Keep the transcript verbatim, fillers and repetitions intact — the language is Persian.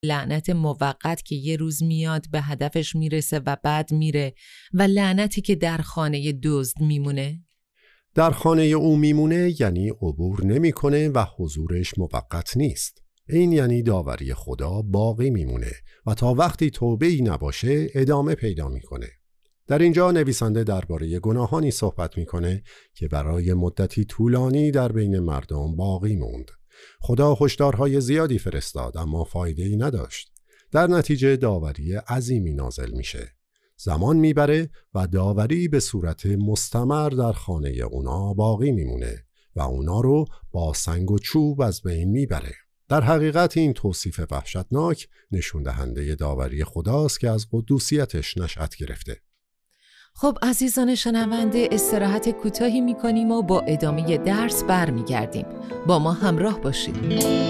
لعنت موقت که یه روز میاد به هدفش میرسه و بعد میره، و لعنتی که در خانه دزد میمونه؟ در خانه او میمونه یعنی عبور نمیکنه و حضورش موقت نیست. این یعنی داوری خدا باقی میمونه و تا وقتی توبه‌ای نباشه ادامه پیدا میکنه. در اینجا نویسنده درباره گناهانی صحبت میکنه که برای مدتی طولانی در بین مردم باقی موند. خدا هشدارهای زیادی فرستاد اما فایده‌ای نداشت. در نتیجه داوری عظیمی نازل میشه. زمان میبره و داوری به صورت مستمر در خانه اونا باقی میمونه و اونا رو با سنگ و چوب از بین میبره. در حقیقت این توصیف وحشتناک نشون دهنده داوری خداست که از قدوسیتش نشأت گرفته. خب عزیزان شنونده، استراحت کوتاهی میکنیم و با ادامه درس برمیگردیم. با ما همراه باشید.